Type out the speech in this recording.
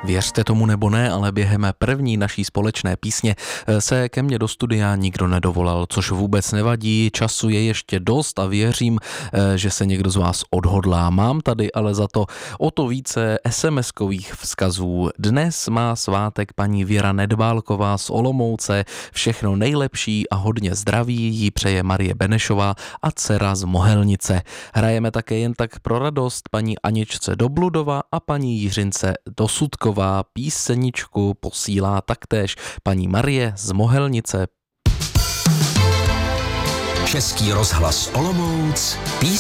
Věřte tomu nebo ne, ale během první naší společné písně se ke mně do studia nikdo nedovolal, což vůbec nevadí, času je ještě dost a věřím, že se někdo z vás odhodlá. Mám tady ale za to o to více SMS-kových vzkazů. Dnes má svátek paní Věra Nedbálková z Olomouce, všechno nejlepší a hodně zdraví jí přeje Marie Benešová a dcera z Mohelnice. Hrajeme také jen tak pro radost paní Aničce do Bludova a paní Jiřince do Sudkova. Píseničku posílá taktéž paní Marie z Mohelnice. Český rozhlas Olomouc, písnička.